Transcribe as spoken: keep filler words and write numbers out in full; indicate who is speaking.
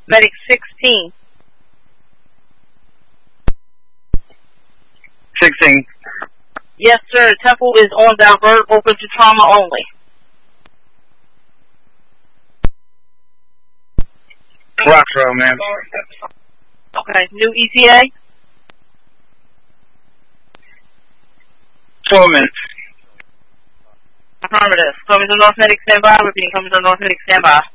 Speaker 1: Medic sixteen.
Speaker 2: sixteen.
Speaker 1: Yes, sir. Temple is on divert, open to trauma only.
Speaker 2: Rockville, man.
Speaker 1: Okay. New E T A?
Speaker 2: Four minutes.
Speaker 1: Affirmative. Coming to North Medic, stand by. Repeating, coming to North Medic, stand by.